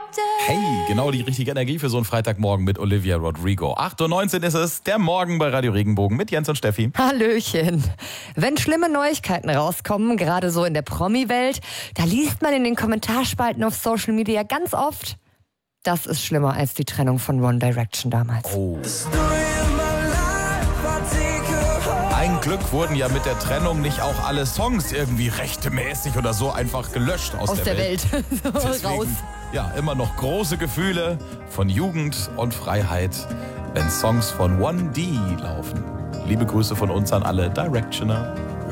Hey, genau die richtige Energie für so einen Freitagmorgen mit Olivia Rodrigo. 8:19 Uhr ist es, der Morgen bei Radio Regenbogen mit Jens und Steffi. Hallöchen. Wenn schlimme Neuigkeiten rauskommen, gerade so in der Promi-Welt, da liest man in den Kommentarspalten auf Social Media ganz oft: Das ist schlimmer als die Trennung von One Direction damals. Oh. Ein Glück wurden ja mit der Trennung nicht auch alle Songs irgendwie rechtmäßig oder so einfach gelöscht aus der Welt. Deswegen, Raus. ja, immer noch große Gefühle von Jugend und Freiheit, wenn Songs von 1D laufen. Liebe Grüße von uns an alle Directioner.